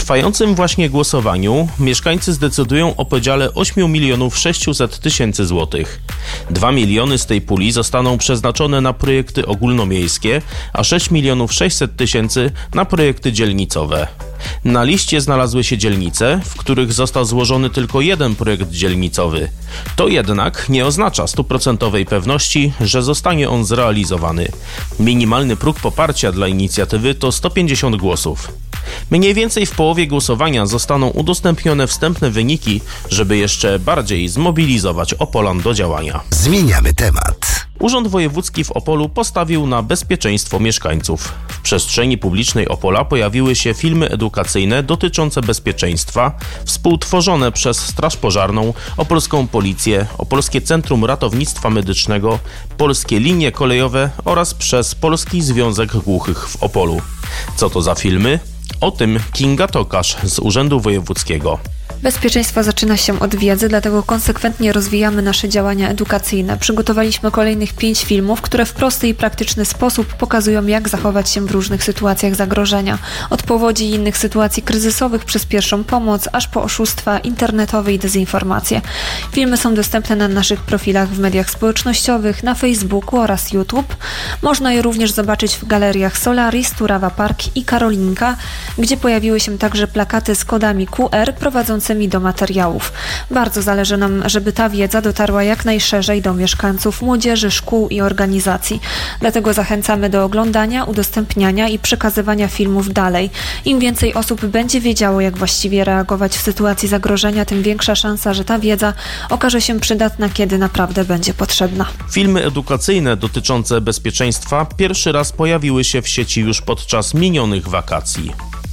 trwającym właśnie głosowaniu mieszkańcy zdecydują o podziale 8 600 000 złotych. 2 miliony z tej puli zostaną przeznaczone na projekty ogólnomiejskie, a 6 600 000 na projekty dzielnicowe. Na liście znalazły się dzielnice, w których został złożony tylko jeden projekt dzielnicowy. To jednak nie oznacza 100% pewności, że zostanie on zrealizowany. Minimalny próg poparcia dla inicjatywy to 150 głosów. Mniej więcej w połowie głosowania zostaną udostępnione wstępne wyniki, żeby jeszcze bardziej zmobilizować Opolan do działania. Zmieniamy temat. Urząd Wojewódzki w Opolu postawił na bezpieczeństwo mieszkańców. W przestrzeni publicznej Opola pojawiły się filmy edukacyjne dotyczące bezpieczeństwa, współtworzone przez Straż Pożarną, Opolską Policję, Opolskie Centrum Ratownictwa Medycznego, Polskie Linie Kolejowe oraz przez Polski Związek Głuchych w Opolu. Co to za filmy? O tym Kinga Tokarz z Urzędu Wojewódzkiego. Bezpieczeństwo zaczyna się od wiedzy, dlatego konsekwentnie rozwijamy nasze działania edukacyjne. Przygotowaliśmy kolejnych 5 filmów, które w prosty i praktyczny sposób pokazują, jak zachować się w różnych sytuacjach zagrożenia. Od powodzi i innych sytuacji kryzysowych przez pierwszą pomoc, aż po oszustwa internetowe i dezinformacje. Filmy są dostępne na naszych profilach w mediach społecznościowych, na Facebooku oraz YouTube. Można je również zobaczyć w galeriach Solaris, Turawa Park i Karolinka, gdzie pojawiły się także plakaty z kodami QR prowadzącymi do materiałów. Bardzo zależy nam, żeby ta wiedza dotarła jak najszerzej do mieszkańców, młodzieży, szkół i organizacji. Dlatego zachęcamy do oglądania, udostępniania i przekazywania filmów dalej. Im więcej osób będzie wiedziało, jak właściwie reagować w sytuacji zagrożenia, tym większa szansa, że ta wiedza okaże się przydatna, kiedy naprawdę będzie potrzebna. Filmy edukacyjne dotyczące bezpieczeństwa pierwszy raz pojawiły się w sieci już podczas minionych wakacji.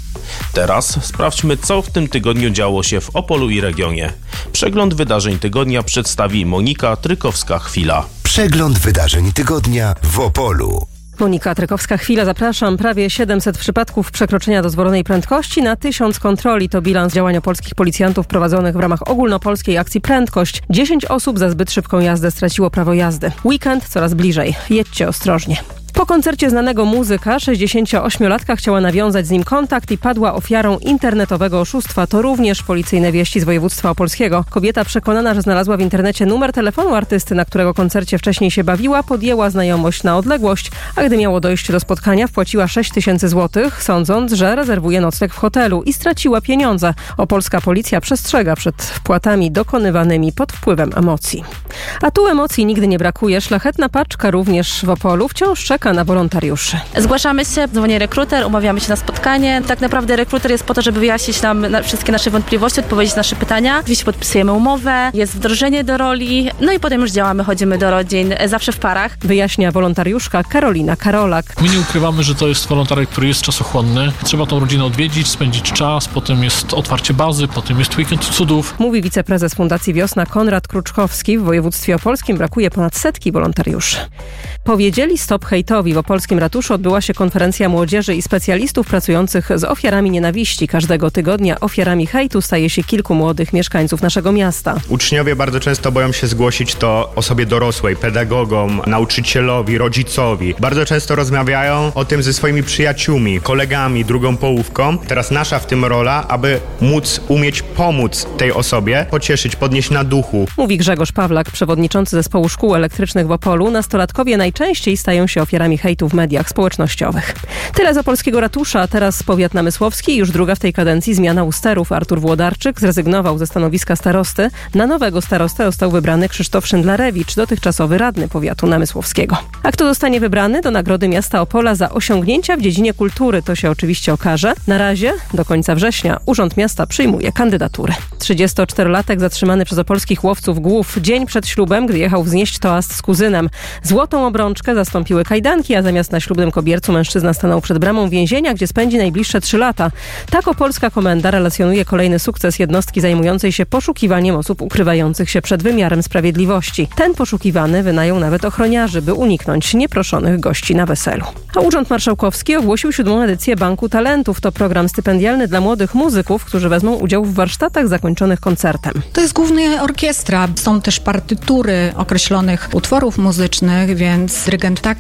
Teraz sprawdźmy, co w tym tygodniu działo się w Opolu i regionie. Przegląd wydarzeń tygodnia przedstawi Monika Trykowska-Chwila. Przegląd wydarzeń tygodnia w Opolu. Monika Trykowska-Chwila, zapraszam. Prawie 700 przypadków przekroczenia dozwolonej prędkości na 1000 kontroli. To bilans działań polskich policjantów prowadzonych w ramach ogólnopolskiej akcji Prędkość. 10 osób za zbyt szybką jazdę straciło prawo jazdy. Weekend coraz bliżej. Jedźcie ostrożnie. Po koncercie znanego muzyka 68-latka chciała nawiązać z nim kontakt i padła ofiarą internetowego oszustwa. To również policyjne wieści z województwa opolskiego. Kobieta przekonana, że znalazła w internecie numer telefonu artysty, na którego koncercie wcześniej się bawiła, podjęła znajomość na odległość, a gdy miało dojść do spotkania, wpłaciła 6 000 złotych, sądząc, że rezerwuje nocleg w hotelu i straciła pieniądze. Opolska policja przestrzega przed wpłatami dokonywanymi pod wpływem emocji. A tu emocji nigdy nie brakuje. Szlachetna paczka również w Opolu wciąż czeka na wolontariuszy. Zgłaszamy się, dzwoni rekruter, umawiamy się na spotkanie. Tak naprawdę rekruter jest po to, żeby wyjaśnić nam wszystkie nasze wątpliwości, odpowiedzieć na nasze pytania. Oczywiście podpisujemy umowę, jest wdrożenie do roli, no i potem już działamy, chodzimy do rodzin, zawsze w parach. Wyjaśnia wolontariuszka Karolina Karolak. My nie ukrywamy, że to jest wolontariat, który jest czasochłonny. Trzeba tą rodzinę odwiedzić, spędzić czas, potem jest otwarcie bazy, potem jest weekend cudów. Mówi wiceprezes Fundacji Wiosna Konrad Kruczkowski. W województwie opolskim brakuje ponad 100 wolontariuszy. Powiedzieli stop hejtowi. W opolskim ratuszu odbyła się konferencja młodzieży i specjalistów pracujących z ofiarami nienawiści. Każdego tygodnia ofiarami hejtu staje się kilku młodych mieszkańców naszego miasta. Uczniowie bardzo często boją się zgłosić to osobie dorosłej, pedagogom, nauczycielowi, rodzicowi. Bardzo często rozmawiają o tym ze swoimi przyjaciółmi, kolegami, drugą połówką. Teraz nasza w tym rola, aby umieć pomóc tej osobie, pocieszyć, podnieść na duchu. Mówi Grzegorz Pawlak, przewodniczący zespołu szkół elektrycznych w Opolu. Nastolatkowie najczęściej stają się ofiarami hejtu w mediach społecznościowych. Tyle z opolskiego ratusza, teraz powiat namysłowski. Już druga w tej kadencji zmiana usterów. Artur Włodarczyk zrezygnował ze stanowiska starosty. Na nowego starostę został wybrany Krzysztof Szyndlarewicz, dotychczasowy radny powiatu namysłowskiego. A kto zostanie wybrany do Nagrody Miasta Opola za osiągnięcia w dziedzinie kultury, to się oczywiście okaże. Na razie, do końca września, Urząd Miasta przyjmuje kandydatury. 34-latek zatrzymany przez opolskich łowców głów dzień przed ślubem, gdy jechał wznieść toast z kuzynem. Złotą obrączkę zastąpiły kajdanki, a zamiast na ślubnym kobiercu mężczyzna stanął przed bramą więzienia, gdzie spędzi najbliższe 3 lata. Tak opolska komenda relacjonuje kolejny sukces jednostki zajmującej się poszukiwaniem osób ukrywających się przed wymiarem sprawiedliwości. Ten poszukiwany wynajął nawet ochroniarzy, by uniknąć nieproszonych gości na weselu. A Urząd Marszałkowski ogłosił 7. edycję Banku Talentów. To program stypendialny dla młodych muzyków, którzy wezmą udział w warsztatach zakończonych koncertem. To jest głównie orkiestra. Są też partytury określonych utworów muzycznych, więc dyrygent tak układa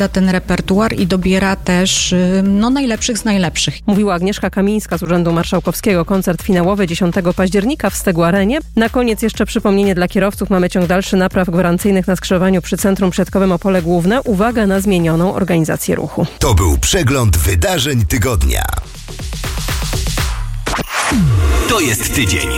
składa ten repertuar i dobiera też najlepszych z najlepszych. Mówiła Agnieszka Kamińska z Urzędu Marszałkowskiego. Koncert finałowy 10 października w Stegu Arenie. Na koniec jeszcze przypomnienie dla kierowców. Mamy ciąg dalszy napraw gwarancyjnych na skrzyżowaniu przy Centrum Przesiadkowym Opole Główne. Uwaga na zmienioną organizację ruchu. To był przegląd wydarzeń tygodnia. To jest tydzień.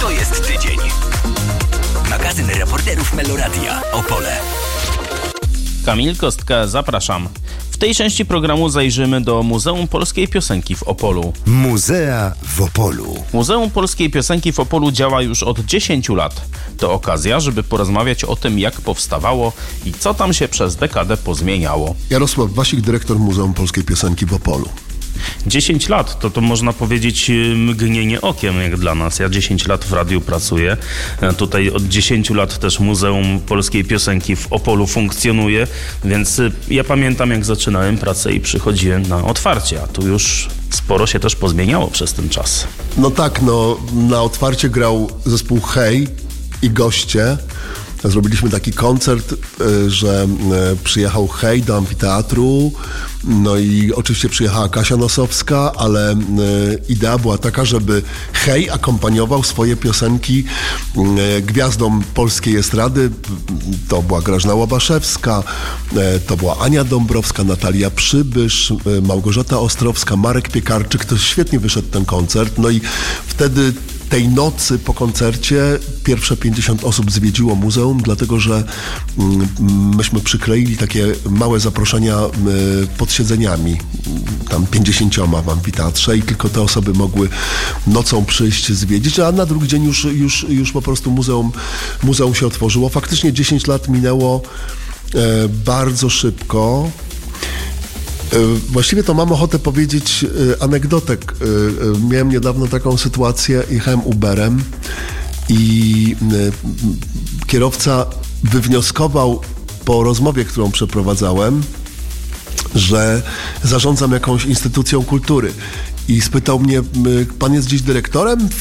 Magazyn reporterów Meloradia Opole. Kamil Kostka, zapraszam. W tej części programu zajrzymy do Muzeum Polskiej Piosenki w Opolu. Muzea w Opolu. Muzeum Polskiej Piosenki w Opolu działa już od 10 lat. To okazja, żeby porozmawiać o tym, jak powstawało i co tam się przez dekadę pozmieniało. Jarosław Wasik, dyrektor Muzeum Polskiej Piosenki w Opolu. 10 lat, to można powiedzieć mgnienie okiem jak dla nas. Ja 10 lat w radiu pracuję. Tutaj od 10 lat też Muzeum Polskiej Piosenki w Opolu funkcjonuje, więc ja pamiętam, jak zaczynałem pracę i przychodziłem na otwarcie, a tu już sporo się też pozmieniało przez ten czas. No tak, na otwarcie grał zespół Hej i goście. Zrobiliśmy taki koncert, że przyjechał Hej do amfiteatru, no i oczywiście przyjechała Kasia Nosowska, ale idea była taka, żeby Hej akompaniował swoje piosenki gwiazdom polskiej estrady. To była Grażyna Łabaszewska, to była Ania Dąbrowska, Natalia Przybysz, Małgorzata Ostrowska, Marek Piekarczyk. To świetnie wyszedł ten koncert. No i wtedy tej nocy po koncercie pierwsze 50 osób zwiedziło muzeum, dlatego że myśmy przykleili takie małe zaproszenia pod siedzeniami, tam 50 w amfiteatrze i tylko te osoby mogły nocą przyjść zwiedzić, a na drugi dzień już po prostu muzeum się otworzyło. Faktycznie 10 lat minęło bardzo szybko. Właściwie to mam ochotę powiedzieć anegdotek. Miałem niedawno taką sytuację, jechałem Uberem i kierowca wywnioskował po rozmowie, którą przeprowadzałem, że zarządzam jakąś instytucją kultury. I spytał mnie, pan jest dziś dyrektorem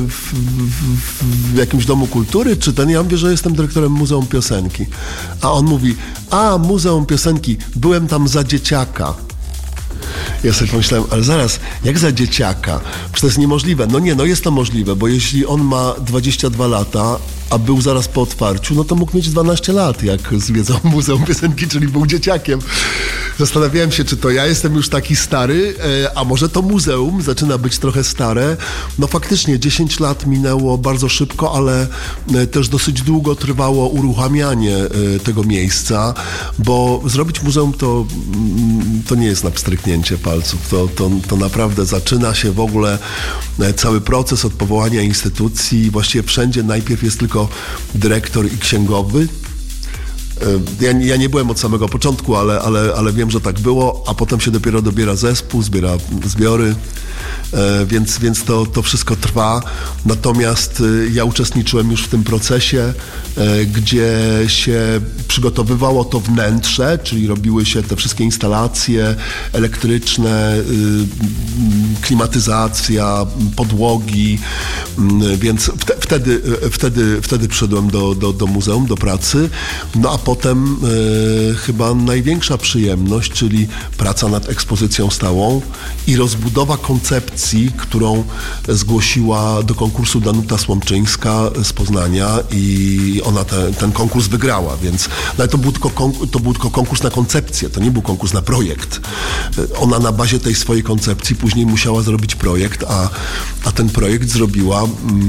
w jakimś domu kultury, czy ten? Ja mówię, że jestem dyrektorem Muzeum Piosenki. A on mówi, Muzeum Piosenki, byłem tam za dzieciaka. Ja sobie pomyślałem, ale zaraz, jak za dzieciaka? Przecież to jest niemożliwe. No jest to możliwe, bo jeśli on ma 22 lata, a był zaraz po otwarciu, no to mógł mieć 12 lat, jak zwiedzał Muzeum Piosenki, czyli był dzieciakiem. Zastanawiałem się, czy to ja jestem już taki stary, a może to muzeum zaczyna być trochę stare. No faktycznie 10 lat minęło bardzo szybko, ale też dosyć długo trwało uruchamianie tego miejsca, bo zrobić muzeum to nie jest na pstryknięcie palców. To naprawdę zaczyna się w ogóle cały proces od powołania instytucji. Właściwie wszędzie najpierw jest tylko dyrektor i księgowy. Ja nie byłem od samego początku, ale wiem, że tak było, a potem się dopiero dobiera zespół, zbiera zbiory, więc to wszystko trwa. Natomiast ja uczestniczyłem już w tym procesie, gdzie się przygotowywało to wnętrze, czyli robiły się te wszystkie instalacje elektryczne, klimatyzacja, podłogi, więc wtedy przyszedłem do muzeum, do pracy. No a potem chyba największa przyjemność, czyli praca nad ekspozycją stałą i rozbudowa koncepcji, którą zgłosiła do konkursu Danuta Słomczyńska z Poznania i ona ten konkurs wygrała, więc ale to był tylko konkurs na koncepcję, to nie był konkurs na projekt. Ona na bazie tej swojej koncepcji później musiała zrobić projekt, a ten projekt zrobiła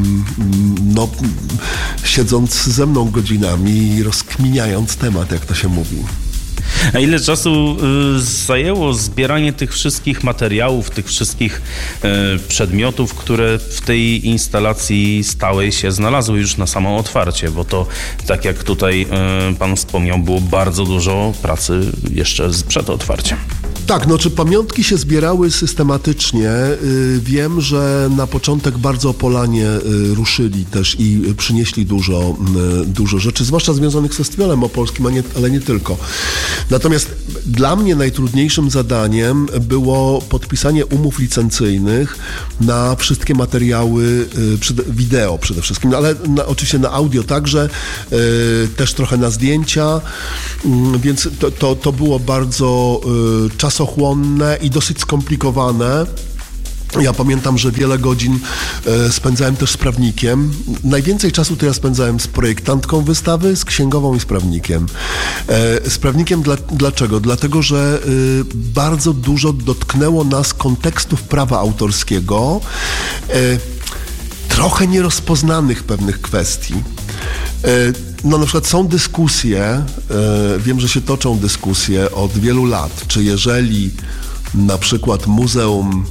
siedząc ze mną godzinami i rozkminiając temat, jak to się mówi. A ile czasu zajęło zbieranie tych wszystkich materiałów, tych wszystkich przedmiotów, które w tej instalacji stałej się znalazły już na samo otwarcie? Bo to, tak jak tutaj pan wspomniał, było bardzo dużo pracy jeszcze przed otwarciem. Tak, czy pamiątki się zbierały systematycznie. Wiem, że na początek bardzo Opolanie ruszyli też i przynieśli dużo rzeczy, zwłaszcza związanych z festiwalem opolskim, ale nie tylko. Natomiast dla mnie najtrudniejszym zadaniem było podpisanie umów licencyjnych na wszystkie materiały, wideo przede wszystkim, ale oczywiście na audio także, też trochę na zdjęcia, więc to było bardzo czasochłonne i dosyć skomplikowane. Ja pamiętam, że wiele godzin spędzałem też z prawnikiem. Najwięcej czasu to ja spędzałem z projektantką wystawy, z księgową i z prawnikiem. Z prawnikiem dlaczego? Dlatego, że bardzo dużo dotknęło nas kontekstów prawa autorskiego, trochę nierozpoznanych pewnych kwestii. Na przykład są dyskusje, wiem, że się toczą dyskusje od wielu lat, czy jeżeli na przykład muzeum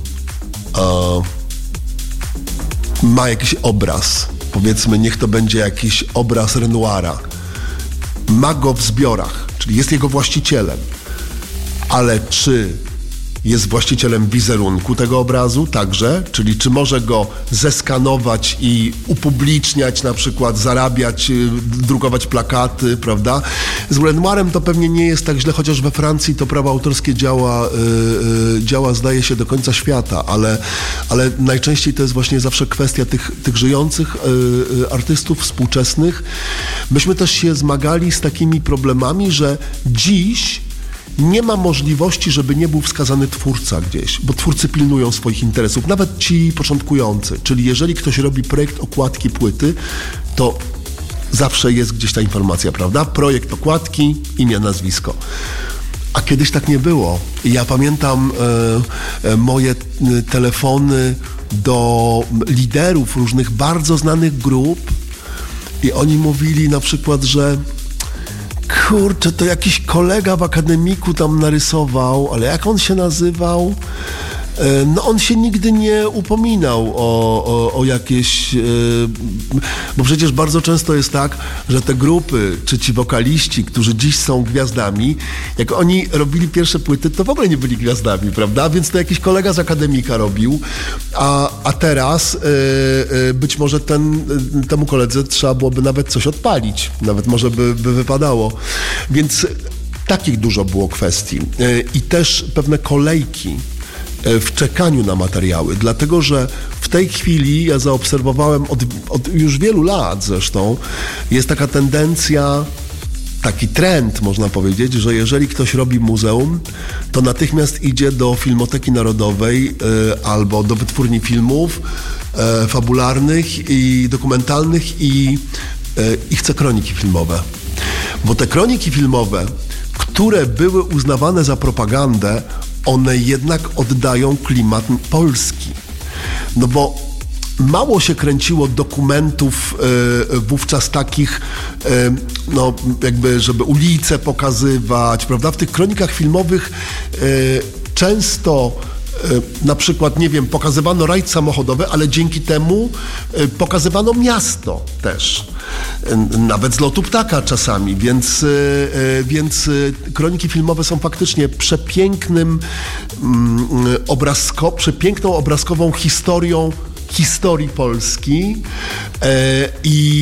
ma jakiś obraz, powiedzmy, niech to będzie jakiś obraz Renoira, ma go w zbiorach, czyli jest jego właścicielem, ale czy jest właścicielem wizerunku tego obrazu także, czyli czy może go zeskanować i upubliczniać, na przykład zarabiać, drukować plakaty, prawda? Z Renoirem to pewnie nie jest tak źle, chociaż we Francji to prawo autorskie działa zdaje się do końca świata, ale najczęściej to jest właśnie zawsze kwestia tych żyjących artystów współczesnych. Myśmy też się zmagali z takimi problemami, że dziś nie ma możliwości, żeby nie był wskazany twórca gdzieś, bo twórcy pilnują swoich interesów, nawet ci początkujący. Czyli jeżeli ktoś robi projekt okładki płyty, to zawsze jest gdzieś ta informacja, prawda? Projekt okładki, imię, nazwisko. A kiedyś tak nie było. Ja pamiętam moje telefony do liderów różnych bardzo znanych grup i oni mówili na przykład, że kurczę, to jakiś kolega w akademiku tam narysował, ale jak on się nazywał? No on się nigdy nie upominał o jakieś... Bo przecież bardzo często jest tak, że te grupy, czy ci wokaliści, którzy dziś są gwiazdami, jak oni robili pierwsze płyty, to w ogóle nie byli gwiazdami, prawda? Więc to jakiś kolega z akademika robił, a teraz być może temu koledze trzeba byłoby nawet coś odpalić. Nawet może by wypadało. Więc takich dużo było kwestii. I też pewne kolejki w czekaniu na materiały, dlatego że w tej chwili ja zaobserwowałem od już wielu lat zresztą, jest taka tendencja, taki trend można powiedzieć, że jeżeli ktoś robi muzeum, to natychmiast idzie do Filmoteki Narodowej albo do wytwórni filmów fabularnych i dokumentalnych i chce kroniki filmowe. Bo te kroniki filmowe, które były uznawane za propagandę, one jednak oddają klimat polski. No bo mało się kręciło dokumentów wówczas takich, no jakby, żeby ulice pokazywać, prawda? W tych kronikach filmowych często na przykład, nie wiem, pokazywano rajd samochodowy, ale dzięki temu pokazywano miasto też. Nawet z lotu ptaka czasami, więc kroniki filmowe są faktycznie przepiękną obrazkową historią historii Polski i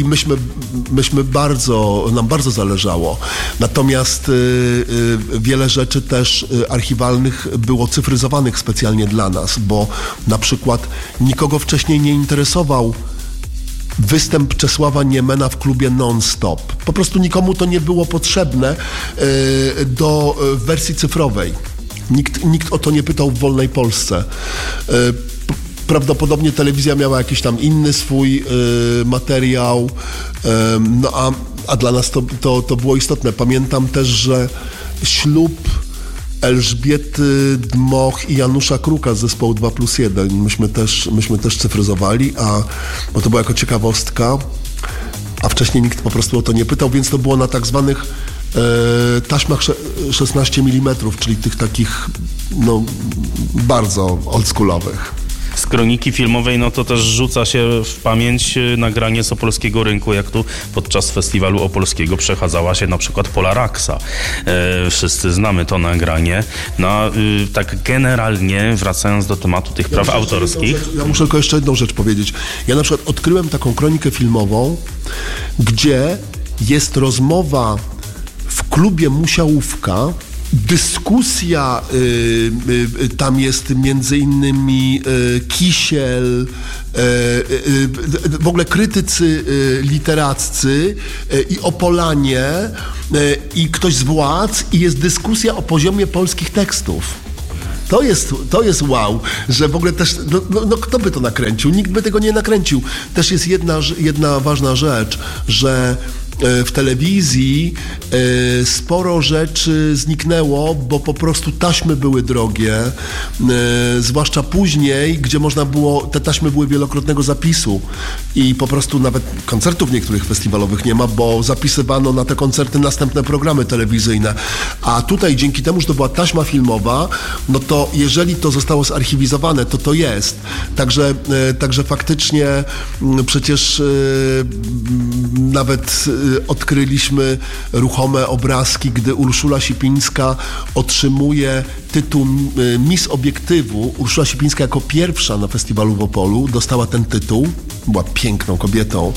nam bardzo zależało. Natomiast wiele rzeczy też archiwalnych było cyfryzowanych specjalnie dla nas, bo na przykład nikogo wcześniej nie interesował występ Czesława Niemena w klubie Non-Stop. Po prostu nikomu to nie było potrzebne do wersji cyfrowej. Nikt o to nie pytał w wolnej Polsce. Prawdopodobnie telewizja miała jakiś tam inny swój materiał, no a dla nas to było istotne. Pamiętam też, że ślub Elżbiety Dmoch i Janusza Kruka z zespołu 2+1 myśmy też cyfryzowali, bo to była jako ciekawostka, a wcześniej nikt po prostu o to nie pytał, więc to było na tak zwanych taśmach 16 mm, czyli tych takich no, bardzo oldschoolowych. z kroniki filmowej, no to też rzuca się w pamięć nagranie z Opolskiego Rynku, jak tu podczas festiwalu opolskiego przechadzała się na przykład Pola Raksa. Wszyscy znamy to nagranie. No, tak generalnie, wracając do tematu tych praw autorskich. Ja muszę tylko jeszcze jedną rzecz powiedzieć. Ja na przykład odkryłem taką kronikę filmową, gdzie jest rozmowa w klubie Musiałówka, dyskusja, tam jest między innymi Kisiel, w ogóle krytycy literaccy i Opolanie i ktoś z władz i jest dyskusja o poziomie polskich tekstów. To jest wow, że w ogóle też, no kto by to nakręcił? Nikt by tego nie nakręcił. Też jest jedna ważna rzecz, że w telewizji sporo rzeczy zniknęło, bo po prostu taśmy były drogie, zwłaszcza później, gdzie można było, te taśmy były wielokrotnego zapisu i po prostu nawet koncertów niektórych festiwalowych nie ma, bo zapisywano na te koncerty następne programy telewizyjne. A tutaj dzięki temu, że to była taśma filmowa, no to jeżeli to zostało zarchiwizowane, to jest. Także faktycznie przecież nawet odkryliśmy ruchome obrazki, gdy Urszula Sipińska otrzymuje tytuł Miss Obiektywu. Urszula Sipińska jako pierwsza na festiwalu w Opolu dostała ten tytuł. Była piękną kobietą.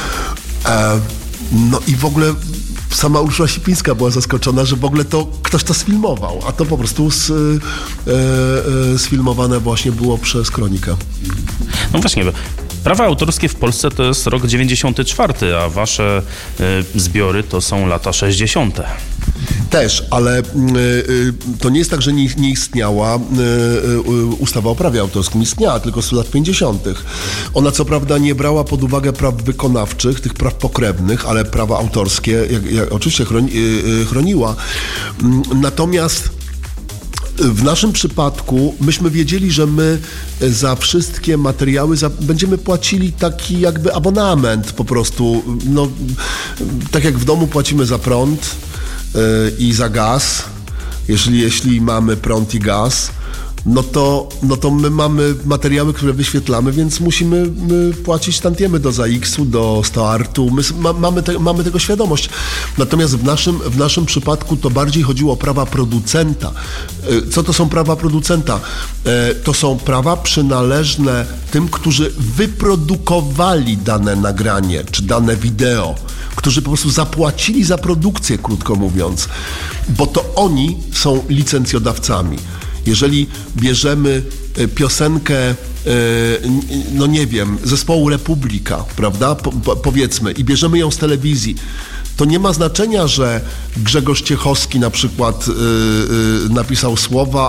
No i w ogóle sama Urszula Sipińska była zaskoczona, że w ogóle to ktoś to sfilmował, a to po prostu sfilmowane właśnie było przez kronikę. No właśnie, prawa autorskie w Polsce to jest rok 94, a wasze zbiory to są lata 60. Też, ale to nie jest tak, że nie istniała ustawa o prawie autorskim. Istniała tylko z lat 50. Ona co prawda nie brała pod uwagę praw wykonawczych, tych praw pokrewnych, ale prawa autorskie oczywiście chroniła. Natomiast w naszym przypadku myśmy wiedzieli, że my za wszystkie materiały będziemy płacili taki jakby abonament po prostu. No, tak jak w domu płacimy za prąd i za gaz, jeśli mamy prąd i gaz, no to my mamy materiały, które wyświetlamy, więc musimy płacić tantiemy do ZAX-u, do StoArtu. My mamy tego świadomość. Natomiast w naszym przypadku to bardziej chodziło o prawa producenta. Co to są prawa producenta? To są prawa przynależne tym, którzy wyprodukowali dane nagranie czy dane wideo, którzy po prostu zapłacili za produkcję, krótko mówiąc, bo to oni są licencjodawcami. Jeżeli bierzemy piosenkę, no nie wiem, zespołu Republika, prawda, powiedzmy, i bierzemy ją z telewizji, to nie ma znaczenia, że Grzegorz Ciechowski na przykład napisał słowa,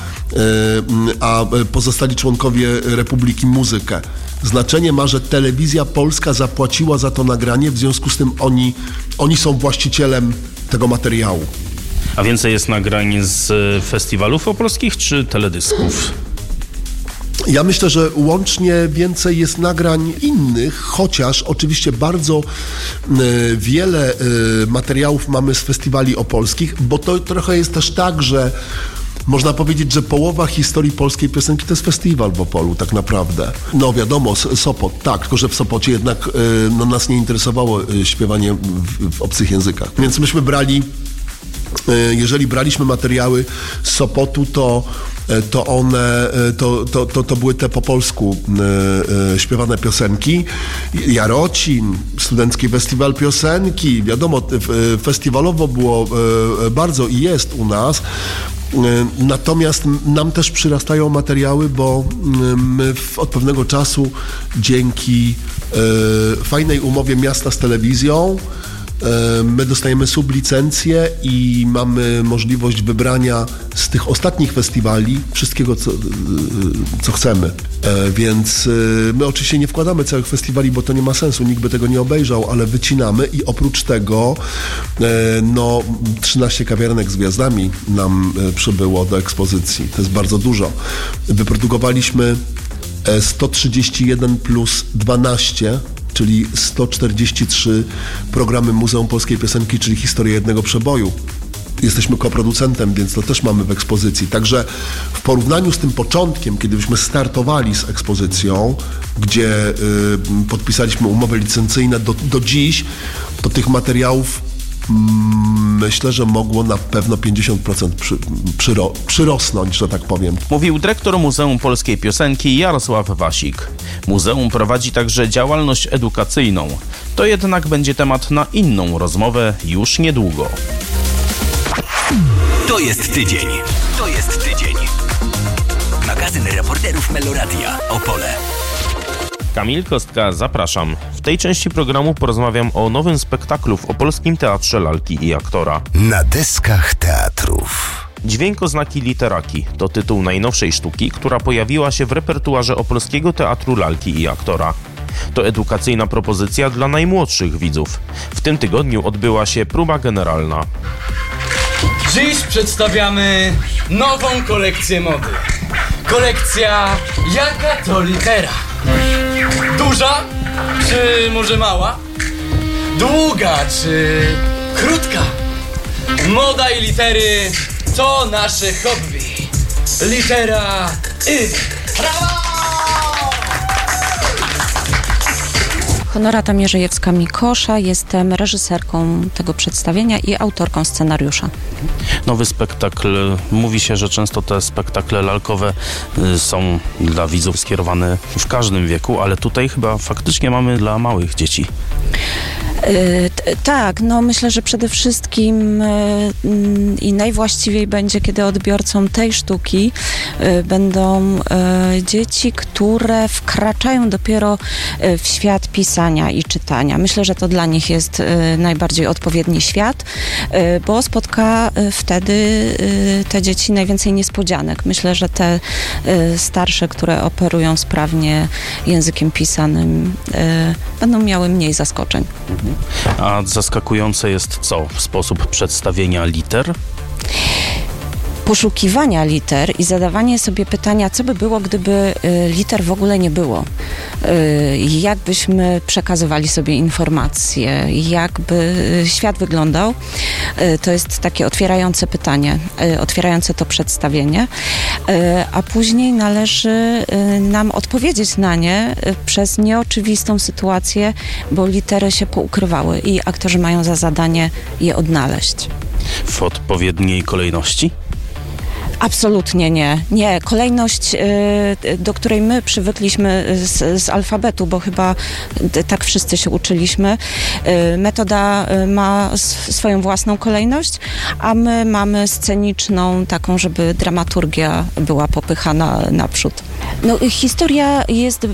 a pozostali członkowie Republiki muzykę. Znaczenie ma, że Telewizja Polska zapłaciła za to nagranie, w związku z tym oni są właścicielem tego materiału. A więcej jest nagrań z festiwalów opolskich czy teledysków? Ja myślę, że łącznie więcej jest nagrań innych, chociaż oczywiście bardzo wiele materiałów mamy z festiwali opolskich, bo to trochę jest też tak, że można powiedzieć, że połowa historii polskiej piosenki to jest festiwal w Opolu tak naprawdę. No wiadomo, Sopot, tak, tylko że w Sopocie jednak nas nie interesowało śpiewanie w obcych językach. Więc myśmy jeżeli braliśmy materiały z Sopotu, to były te po polsku śpiewane piosenki. Jarocin, Studencki Festiwal Piosenki, wiadomo, festiwalowo było bardzo i jest u nas. Natomiast nam też przyrastają materiały, bo my od pewnego czasu dzięki fajnej umowie miasta z telewizją my dostajemy sublicencję i mamy możliwość wybrania z tych ostatnich festiwali wszystkiego, co chcemy. Więc my oczywiście nie wkładamy całych festiwali, bo to nie ma sensu, nikt by tego nie obejrzał, ale wycinamy i oprócz tego 13 kawiarenek z gwiazdami nam przybyło do ekspozycji. To jest bardzo dużo. Wyprodukowaliśmy 131 plus 12, czyli 143 programy Muzeum Polskiej Piosenki, czyli historia jednego przeboju. jesteśmy koproducentem, więc to też mamy w ekspozycji. Także w porównaniu z tym początkiem, kiedy byśmy startowali z ekspozycją, gdzie podpisaliśmy umowy licencyjne do dziś, to tych materiałów myślę, że mogło na pewno 50% przyrosnąć, że tak powiem. Mówił dyrektor Muzeum Polskiej Piosenki Jarosław Wasik. Muzeum prowadzi także działalność edukacyjną. To jednak będzie temat na inną rozmowę już niedługo. To jest tydzień. To jest tydzień. Magazyn reporterów Meloradia. Opole. Kamil Kostka, zapraszam. W tej części programu porozmawiam o nowym spektaklu w Opolskim Teatrze Lalki i Aktora. Na deskach teatrów. Dźwiękoznaki literaki to tytuł najnowszej sztuki, która pojawiła się w repertuarze Opolskiego Teatru Lalki i Aktora. To edukacyjna propozycja dla najmłodszych widzów. W tym tygodniu odbyła się próba generalna. Dziś przedstawiamy nową kolekcję mody. Kolekcja Jaka to litera? Duża czy może mała? Długa czy krótka? Moda i litery to nasze hobby. Litera Y. Brawo! Honorata Mierzejewska-Mikosza, jestem reżyserką tego przedstawienia i autorką scenariusza. Nowy spektakl, mówi się, że często te spektakle lalkowe są dla widzów skierowane w każdym wieku, ale tutaj chyba faktycznie mamy dla małych dzieci. Tak, no myślę, że przede wszystkim i najwłaściwiej będzie, kiedy odbiorcą tej sztuki będą dzieci, które wkraczają dopiero w świat pisania i czytania. Myślę, że to dla nich jest najbardziej odpowiedni świat, bo spotka wtedy te dzieci najwięcej niespodzianek. Myślę, że te starsze, które operują sprawnie językiem pisanym, będą miały mniej zaskoczeń. A zaskakujące jest co? Sposób przedstawienia liter? Poszukiwania liter i zadawanie sobie pytania, co by było, gdyby liter w ogóle nie było. Jak byśmy przekazywali sobie informacje, jakby świat wyglądał. To jest takie otwierające pytanie, otwierające to przedstawienie, a później należy nam odpowiedzieć na nie przez nieoczywistą sytuację, bo litery się poukrywały i aktorzy mają za zadanie je odnaleźć. W odpowiedniej kolejności? Absolutnie nie. Nie. Kolejność, do której my przywykliśmy z alfabetu, bo chyba tak wszyscy się uczyliśmy. Metoda ma swoją własną kolejność, a my mamy sceniczną, taką, żeby dramaturgia była popychana naprzód. No, historia jest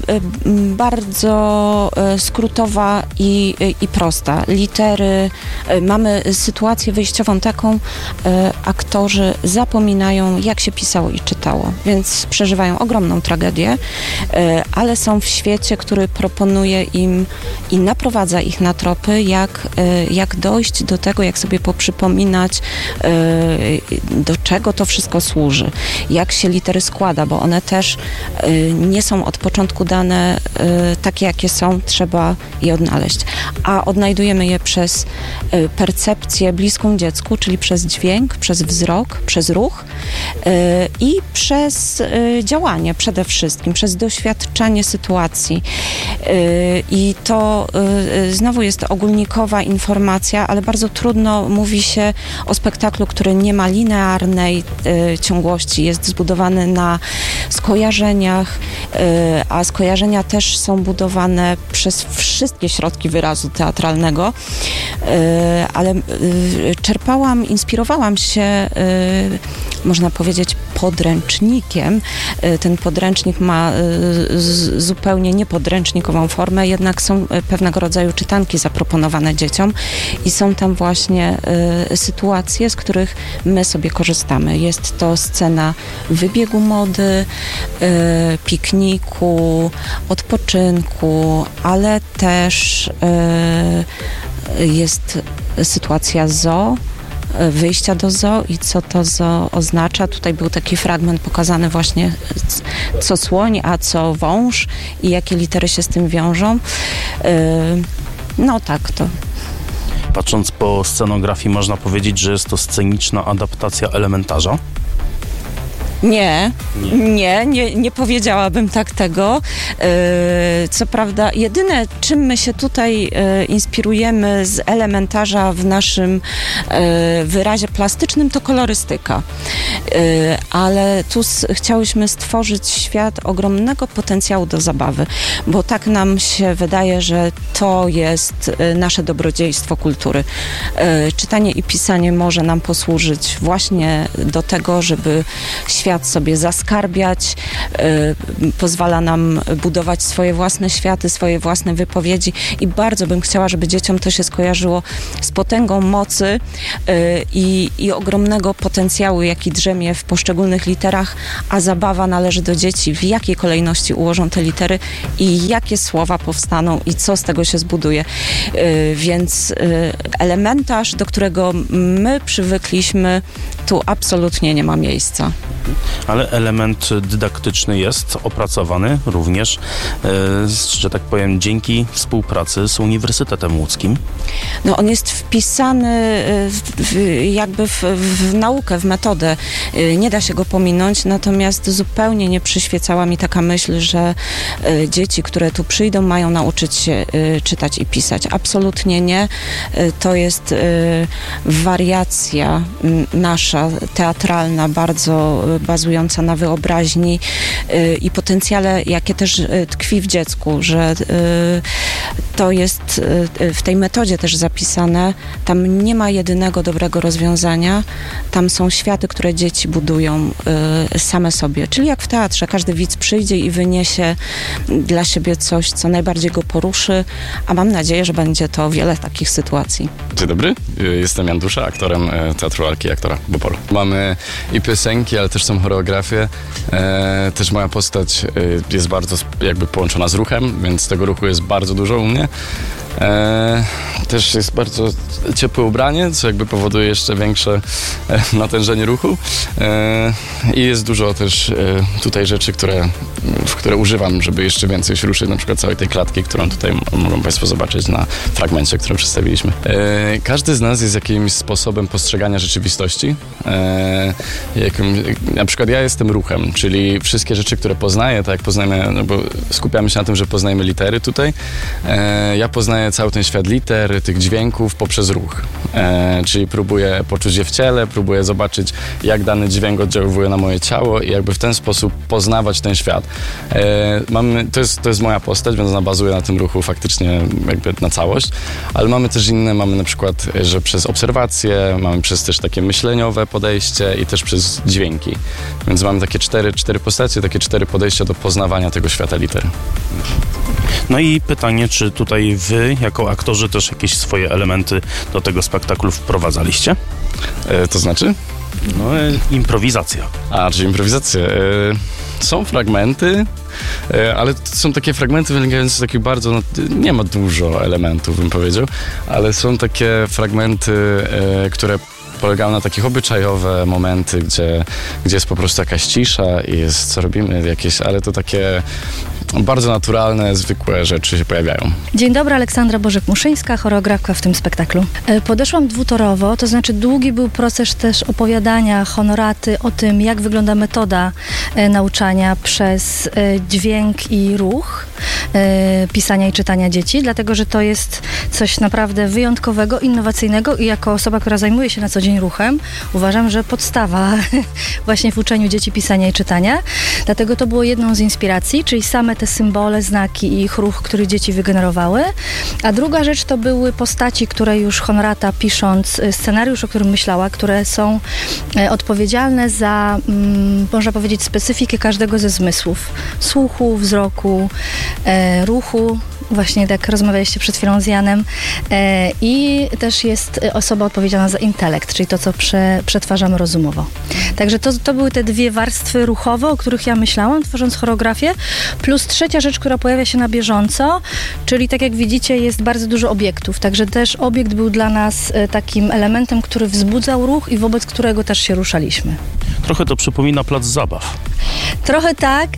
bardzo skrótowa i prosta. Litery, mamy sytuację wyjściową taką, aktorzy zapominają, jak się pisało i czytało, więc przeżywają ogromną tragedię, ale są w świecie, który proponuje im i naprowadza ich na tropy, jak dojść do tego, jak sobie poprzypominać, do czego to wszystko służy, jak się litery składa, bo one też nie są od początku dane takie, jakie są, trzeba je odnaleźć. A odnajdujemy je przez percepcję bliską dziecku, czyli przez dźwięk, przez wzrok, przez ruch i przez działanie przede wszystkim, przez doświadczanie sytuacji. I to znowu jest ogólnikowa informacja, ale bardzo trudno mówi się o spektaklu, który nie ma linearnej ciągłości, jest zbudowany na skojarzeniach, a skojarzenia też są budowane przez wszystkie środki wyrazu teatralnego, ale inspirowałam się, można powiedzieć, podręcznikiem. Ten podręcznik ma zupełnie niepodręcznikową formę, jednak są pewnego rodzaju czytanki zaproponowane dzieciom i są tam właśnie sytuacje, z których my sobie korzystamy. Jest to scena wybiegu mody, pikniku, odpoczynku, ale też jest sytuacja zoo, wyjścia do zoo i co to zoo oznacza. Tutaj był taki fragment pokazany właśnie, co słoń, a co wąż i jakie litery się z tym wiążą. No tak to. Patrząc po scenografii, można powiedzieć, że jest to sceniczna adaptacja Elementarza? Nie powiedziałabym tak tego. Co prawda, jedyne, czym my się tutaj inspirujemy z Elementarza w naszym wyrazie plastycznym, to kolorystyka. Ale tu chciałyśmy stworzyć świat ogromnego potencjału do zabawy, bo tak nam się wydaje, że to jest nasze dobrodziejstwo kultury. Czytanie i pisanie może nam posłużyć właśnie do tego, żeby świat sobie zaskarbiać, pozwala nam budować swoje własne światy, swoje własne wypowiedzi i bardzo bym chciała, żeby dzieciom to się skojarzyło z potęgą mocy i ogromnego potencjału, jaki drzemie w poszczególnych literach, a zabawa należy do dzieci, w jakiej kolejności ułożą te litery i jakie słowa powstaną i co z tego się zbuduje. Więc Elementarz, do którego my przywykliśmy, tu absolutnie nie ma miejsca. Ale element dydaktyczny jest opracowany również, że tak powiem, dzięki współpracy z Uniwersytetem Łódzkim. No, on jest wpisany w naukę, w metodę. Nie da się go pominąć, natomiast zupełnie nie przyświecała mi taka myśl, że dzieci, które tu przyjdą, mają nauczyć się czytać i pisać. Absolutnie nie. To jest wariacja nasza, teatralna, bardzo bazująca na wyobraźni i potencjale, jakie też tkwi w dziecku, że to jest w tej metodzie też zapisane. Tam nie ma jedynego dobrego rozwiązania. Tam są światy, które dzieci budują same sobie. Czyli jak w teatrze, każdy widz przyjdzie i wyniesie dla siebie coś, co najbardziej go poruszy, a mam nadzieję, że będzie to wiele takich sytuacji. Dzień dobry, jestem Jan Dusza, aktorem Teatru Lalki i Aktora w Opolu. Mamy i piosenki, ale też są choreografie. Też moja postać jest bardzo jakby połączona z ruchem, więc tego ruchu jest bardzo dużo u mnie. Też jest bardzo ciepłe ubranie, co jakby powoduje jeszcze większe natężenie ruchu. I jest dużo też tutaj rzeczy, które używam, żeby jeszcze więcej się ruszyć, na przykład całej tej klatki, którą tutaj mogą Państwo zobaczyć na fragmencie, który przedstawiliśmy. Każdy z nas jest jakimś sposobem postrzegania rzeczywistości. Na przykład ja jestem ruchem, czyli wszystkie rzeczy, które poznaję, tak jak poznajemy, no bo skupiamy się na tym, że poznajemy litery tutaj. Ja poznaję cały ten świat liter, tych dźwięków poprzez ruch. Czyli próbuję poczuć je w ciele, próbuję zobaczyć, jak dany dźwięk oddziaływuje na moje ciało i jakby w ten sposób poznawać ten świat. To jest moja postać, więc ona bazuje na tym ruchu faktycznie jakby na całość, ale mamy też inne, mamy na przykład, że przez obserwacje, mamy przez też takie myśleniowe podejście i też przez dźwięki. Więc mamy takie cztery postacie, takie 4 podejścia do poznawania tego świata liter. No i pytanie, czy tutaj wy, jako aktorzy, też jakieś swoje elementy do tego spektaklu wprowadzaliście? To znaczy? No, improwizacja. Czyli improwizacje. Są fragmenty, ale to są takie fragmenty wynikające z takich bardzo, nie ma dużo elementów, bym powiedział, ale są takie fragmenty, które polegają na takich obyczajowe momenty, gdzie jest po prostu jakaś cisza i jest, co robimy, jakieś, ale to takie bardzo naturalne, zwykłe rzeczy się pojawiają. Dzień dobry, Aleksandra Bożek-Muszyńska, choreografka w tym spektaklu. Podeszłam dwutorowo, to znaczy długi był proces też opowiadania honoraty o tym, jak wygląda metoda nauczania przez dźwięk i ruch, pisania i czytania dzieci, dlatego, że to jest coś naprawdę wyjątkowego, innowacyjnego i jako osoba, która zajmuje się na co dzień ruchem, uważam, że podstawa właśnie w uczeniu dzieci pisania i czytania. Dlatego to było jedną z inspiracji, czyli same te symbole, znaki i ich ruch, który dzieci wygenerowały. A druga rzecz to były postaci, które już Honorata, pisząc scenariusz, o którym myślała, które są odpowiedzialne za, można powiedzieć, specyfikę każdego ze zmysłów. Słuchu, wzroku, ruchu. Właśnie tak rozmawialiście przed chwilą z Janem. I też jest osoba odpowiedzialna za intelekt, czyli to, co przetwarzamy rozumowo. Także to były te 2 warstwy ruchowe, o których ja myślałam, tworząc choreografię, plus trzecia rzecz, która pojawia się na bieżąco, czyli tak jak widzicie, jest bardzo dużo obiektów, także też obiekt był dla nas takim elementem, który wzbudzał ruch i wobec którego też się ruszaliśmy. Trochę to przypomina plac zabaw. Trochę tak,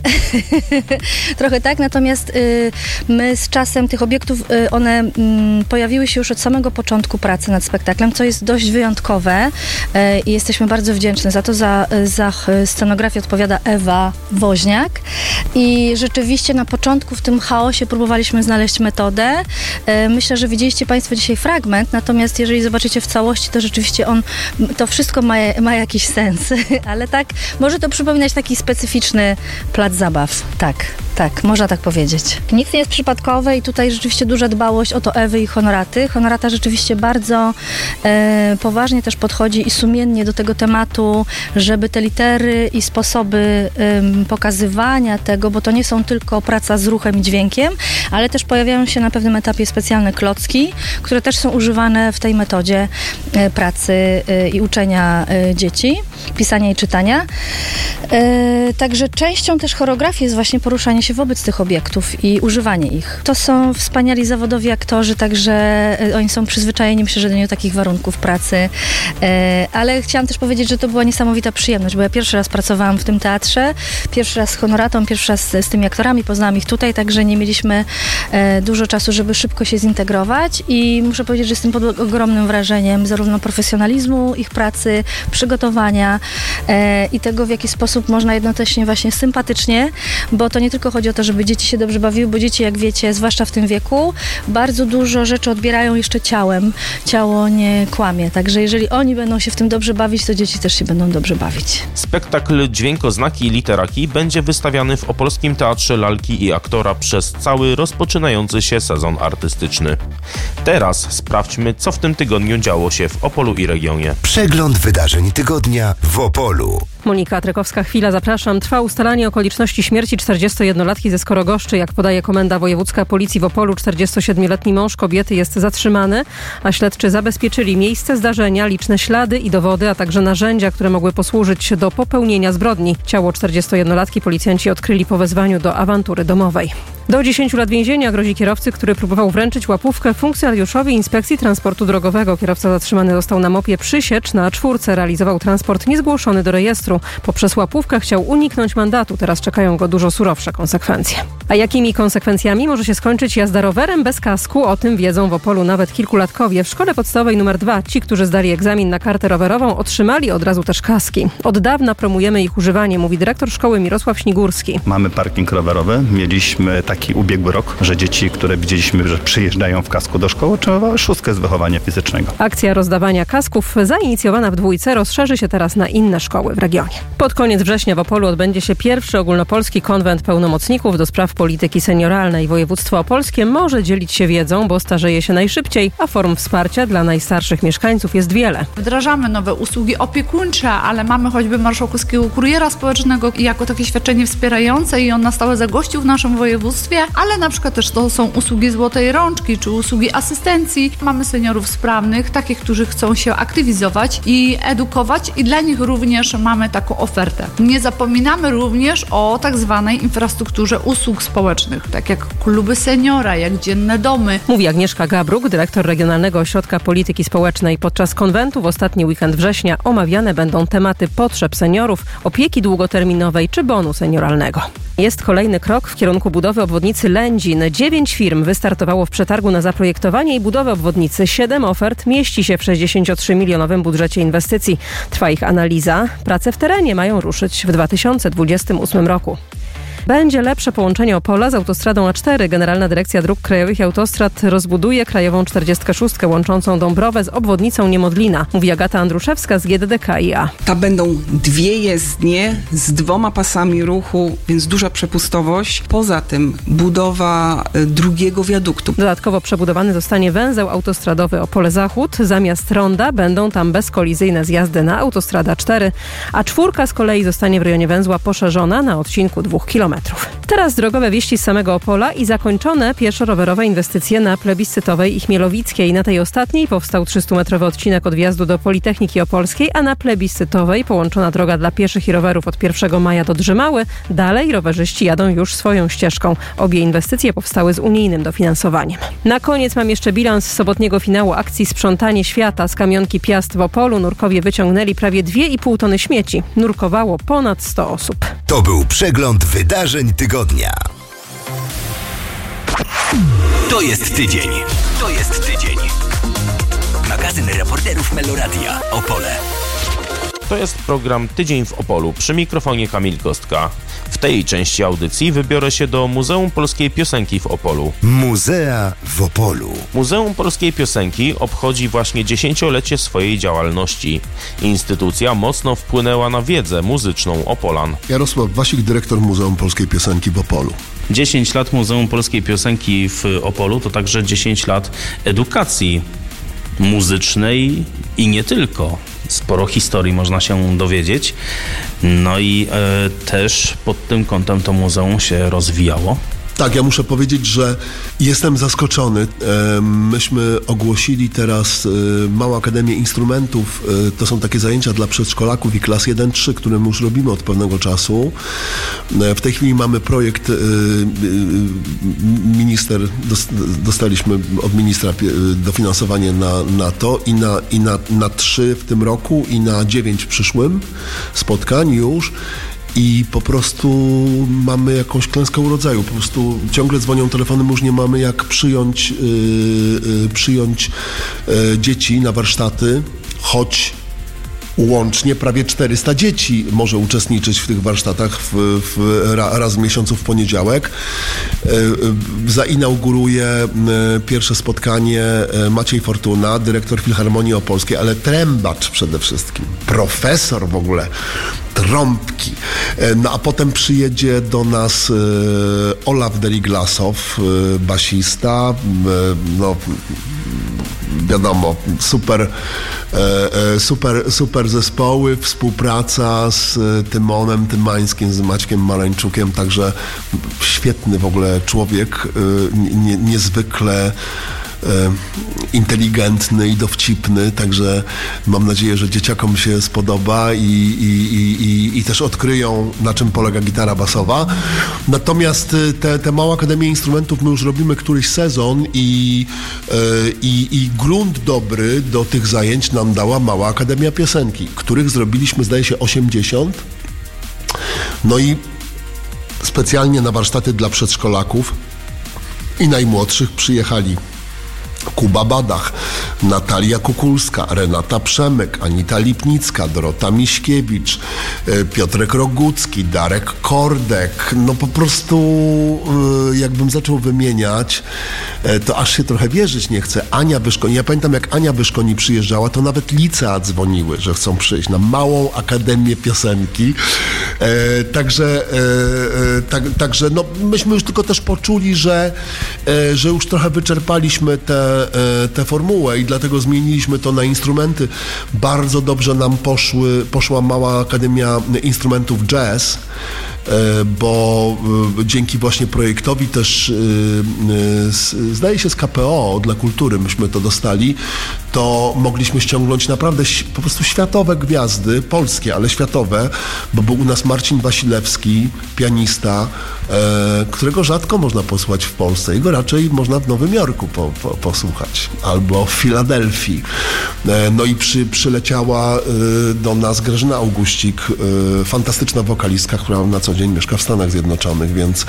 natomiast my z czasem tych obiektów, one pojawiły się już od samego początku pracy nad spektaklem, co jest dość wyjątkowe i jesteśmy bardzo wdzięczni za to. Za scenografię odpowiada Ewa Woźniak i rzeczywiście na początku w tym chaosie próbowaliśmy znaleźć metodę. Myślę, że widzieliście Państwo dzisiaj fragment, natomiast jeżeli zobaczycie w całości, to rzeczywiście to wszystko ma jakiś sens, ale tak, może to przypominać taki specyficzny plac zabaw. Tak, można tak powiedzieć. Nic nie jest przypadkowe i tutaj rzeczywiście duża dbałość o to Ewy i Honoraty. Honorata rzeczywiście bardzo poważnie też podchodzi i sumiennie do tego tematu, żeby te litery i sposoby pokazywania tego, bo to nie są tylko praca z ruchem i dźwiękiem, ale też pojawiają się na pewnym etapie specjalne klocki, które też są używane w tej metodzie pracy i uczenia dzieci, pisania i czytania. Także częścią też choreografii jest właśnie poruszanie się wobec tych obiektów i używanie ich. To są wspaniali zawodowi aktorzy, także oni są przyzwyczajeni, myślę, że do takich warunków pracy. Ale chciałam też powiedzieć, że to była niesamowita przyjemność, bo ja pierwszy raz pracowałam w tym teatrze, pierwszy raz z Honoratą, pierwszy raz z tymi aktorami, poznałam ich tutaj, także nie mieliśmy dużo czasu, żeby szybko się zintegrować i muszę powiedzieć, że jestem pod ogromnym wrażeniem zarówno profesjonalizmu ich pracy, przygotowania i tego, w jaki sposób można jednocześnie właśnie sympatycznie, bo to nie tylko chodzi o to, żeby dzieci się dobrze bawiły, bo dzieci, jak wiecie, zwłaszcza w tym wieku, bardzo dużo rzeczy odbierają jeszcze ciałem. Ciało nie kłamie, także jeżeli oni będą się w tym dobrze bawić, to dzieci też się będą dobrze bawić. Spektakl Dźwiękoznaki i Literaki będzie wystawiany w Opolskim Teatrze Lalki i Aktora przez cały rozpoczynający się sezon artystyczny. Teraz sprawdźmy, co w tym tygodniu działo się w Opolu i regionie. Przegląd wydarzeń tygodnia w Opolu. Monika Trykowska-Chwila, zapraszam. Trwa ustalanie okoliczności śmierci 41-latki ze Skorogoszczy. Jak podaje Komenda Wojewódzka Policji w Opolu, 47-letni mąż kobiety jest zatrzymany, a śledczy zabezpieczyli miejsce zdarzenia, liczne ślady i dowody, a także narzędzia, które mogły posłużyć do popełnienia zbrodni. Ciało 41-latki policjanci odkryli po wezwaniu do awantury domowej. Do 10 lat więzienia grozi kierowcy, który próbował wręczyć łapówkę funkcjonariuszowi Inspekcji Transportu Drogowego. Kierowca zatrzymany został na mopie Przysiecz na A4. Realizował transport niezgłoszony do rejestru. Poprzez łapówkę chciał uniknąć mandatu. Teraz czekają go dużo surowsze konsekwencje. A jakimi konsekwencjami może się skończyć jazda rowerem bez kasku? O tym wiedzą w Opolu nawet kilkulatkowie. W szkole podstawowej nr 2 ci, którzy zdali egzamin na kartę rowerową, otrzymali od razu też kaski. Od dawna promujemy ich używanie, mówi dyrektor szkoły Mirosław Śnigurski. Mamy parking rowerowy. Mieliśmy taki ubiegły rok, że dzieci, które widzieliśmy, że przyjeżdżają w kasku do szkoły, otrzymywały 6 z wychowania fizycznego. Akcja rozdawania kasków zainicjowana w Dwójce rozszerzy się teraz na inne szkoły w regionie. Pod koniec września w Opolu odbędzie się pierwszy ogólnopolski konwent pełnomocników do spraw polityki senioralnej. Województwo opolskie może dzielić się wiedzą, bo starzeje się najszybciej, a form wsparcia dla najstarszych mieszkańców jest wiele. Wdrażamy nowe usługi opiekuńcze, ale mamy choćby marszałkowskiego kuriera społecznego jako takie świadczenie wspierające i on na stałe zagościł w naszym województwie, ale na przykład też to są usługi złotej rączki czy usługi asystencji. Mamy seniorów sprawnych, takich, którzy chcą się aktywizować i edukować i dla nich również mamy taką ofertę. Nie zapominamy również o tak zwanej infrastrukturze usług społecznych, tak jak kluby seniora, jak dzienne domy. Mówi Agnieszka Gabruk, dyrektor Regionalnego Ośrodka Polityki Społecznej. Podczas konwentu w ostatni weekend września omawiane będą tematy potrzeb seniorów, opieki długoterminowej czy bonu senioralnego. Jest kolejny krok w kierunku budowy obwodnicy Lędzin. 9 firm wystartowało w przetargu na zaprojektowanie i budowę obwodnicy. 7 ofert mieści się w 63-milionowym budżecie inwestycji. Trwa ich analiza. Prace w terenie mają ruszyć w 2028 roku. Będzie lepsze połączenie Opola z autostradą A4. Generalna Dyrekcja Dróg Krajowych i Autostrad rozbuduje krajową 46 łączącą Dąbrowę z obwodnicą Niemodlina, mówi Agata Andruszewska z GDDKiA. To będą 2 jezdnie z 2 pasami ruchu, więc duża przepustowość. Poza tym budowa drugiego wiaduktu. Dodatkowo przebudowany zostanie węzeł autostradowy Opole Zachód. Zamiast ronda będą tam bezkolizyjne zjazdy na autostradę A4, a 4 z kolei zostanie w rejonie węzła poszerzona na odcinku 2 km. kilometrów. Teraz drogowe wieści z samego Opola i zakończone pieszo-rowerowe inwestycje na Plebiscytowej i Chmielowickiej. Na tej ostatniej powstał 300-metrowy odcinek od wjazdu do Politechniki Opolskiej, a na Plebiscytowej połączona droga dla pieszych i rowerów od 1 maja do Drzymały. Dalej rowerzyści jadą już swoją ścieżką. Obie inwestycje powstały z unijnym dofinansowaniem. Na koniec mam jeszcze bilans sobotniego finału akcji Sprzątanie Świata z Kamionki Piast w Opolu. Nurkowie wyciągnęli prawie 2,5 tony śmieci. Nurkowało ponad 100 osób. To był przegląd wydarzeń tygodnia. To jest tydzień. To jest tydzień. Magazyn reporterów Meloradia Opole. To jest program Tydzień w Opolu. Przy mikrofonie Kamil Kostka. W tej części audycji wybiorę się do Muzeum Polskiej Piosenki w Opolu. Muzea w Opolu. Muzeum Polskiej Piosenki obchodzi właśnie 10-lecie swojej działalności. Instytucja mocno wpłynęła na wiedzę muzyczną Opolan. Jarosław Wasik, dyrektor Muzeum Polskiej Piosenki w Opolu. 10 lat Muzeum Polskiej Piosenki w Opolu to także 10 lat edukacji muzycznej i nie tylko. Sporo historii można się dowiedzieć. No i też pod tym kątem to muzeum się rozwijało. Tak, ja muszę powiedzieć, że jestem zaskoczony. Myśmy ogłosili teraz Małą Akademię Instrumentów. To są takie zajęcia dla przedszkolaków i klas 1-3, które my już robimy od pewnego czasu. W tej chwili mamy projekt, dostaliśmy od ministra dofinansowanie na to i na 3 w tym roku i na 9 w przyszłym spotkań już. I po prostu mamy jakąś klęskę urodzaju. Po prostu ciągle dzwonią telefony, my już nie mamy jak przyjąć dzieci na warsztaty, choć łącznie prawie 400 dzieci może uczestniczyć w tych warsztatach raz w miesiącu w poniedziałek. Zainauguruje pierwsze spotkanie Maciej Fortuna, dyrektor Filharmonii Opolskiej, ale trębacz przede wszystkim, profesor w ogóle trąbki. No a potem przyjedzie do nas Olaf Deriglasow, basista, no wiadomo, super zespoły, współpraca z Tymonem Tymańskim, z Maćkiem Marańczukiem, także świetny w ogóle człowiek, niezwykle inteligentny i dowcipny, także mam nadzieję, że dzieciakom się spodoba i też odkryją, na czym polega gitara basowa. Natomiast te Małe Akademie Instrumentów my już robimy któryś sezon i grunt dobry do tych zajęć nam dała Mała Akademia Piosenki, których zrobiliśmy, zdaje się, 80. No i specjalnie na warsztaty dla przedszkolaków i najmłodszych przyjechali Kuba Badach, Natalia Kukulska, Renata Przemek, Anita Lipnicka, Dorota Miśkiewicz, Piotrek Rogucki, Darek Kordek. No po prostu jakbym zaczął wymieniać, to aż się trochę wierzyć nie chce. Ania Wyszkoni, ja pamiętam jak Ania Wyszkoni przyjeżdżała, to nawet licea dzwoniły, że chcą przyjść na Małą Akademię Piosenki. Także no, myśmy już tylko też poczuli, że już trochę wyczerpaliśmy tę formułę i dlatego zmieniliśmy to na instrumenty. Bardzo dobrze nam poszła Mała Akademia Instrumentów Jazz, bo dzięki właśnie projektowi też zdaje się z KPO dla kultury myśmy to dostali, to mogliśmy ściągnąć naprawdę po prostu światowe gwiazdy, polskie, ale światowe, bo był u nas Marcin Wasilewski, pianista, którego rzadko można posłuchać w Polsce. Jego raczej można w Nowym Jorku posłuchać, albo w Filadelfii. No i przyleciała do nas Grażyna Augustik, fantastyczna wokalistka, która na co dzień mieszka w Stanach Zjednoczonych, więc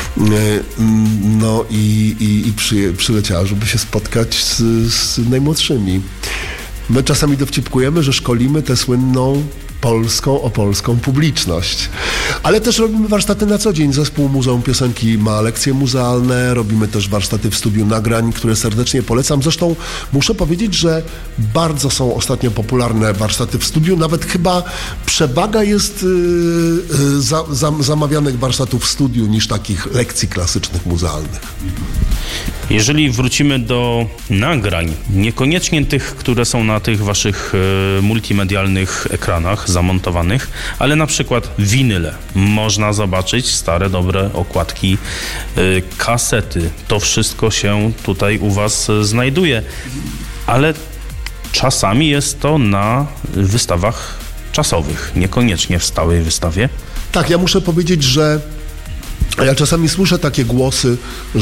no i przyleciała, żeby się spotkać z najmłodszymi. My czasami dowcipkujemy, że szkolimy tę słynną opolską publiczność. Ale też robimy warsztaty na co dzień. Zespół Muzeum Piosenki ma lekcje muzealne, robimy też warsztaty w studiu nagrań, które serdecznie polecam. Zresztą muszę powiedzieć, że bardzo są ostatnio popularne warsztaty w studiu. Nawet chyba przewaga jest zamawianych warsztatów w studiu niż takich lekcji klasycznych muzealnych. Jeżeli wrócimy do nagrań, niekoniecznie tych, które są na tych waszych multimedialnych ekranach, zamontowanych, ale na przykład winyle. Można zobaczyć stare, dobre okładki, kasety. To wszystko się tutaj u was znajduje, ale czasami jest to na wystawach czasowych, niekoniecznie w stałej wystawie. Tak, ja muszę powiedzieć, że ja czasami słyszę takie głosy,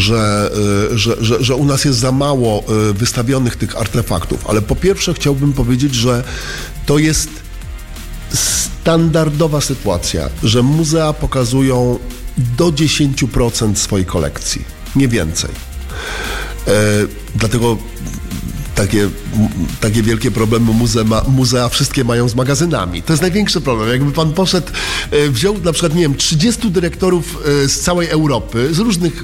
że u nas jest za mało wystawionych tych artefaktów, ale po pierwsze chciałbym powiedzieć, że to jest standardowa sytuacja, że muzea pokazują do 10% swojej kolekcji, nie więcej. Dlatego takie wielkie problemy muzea wszystkie mają z magazynami. To jest największy problem. Jakby pan poszedł, wziął na przykład, nie wiem, 30 dyrektorów z całej Europy, z różnych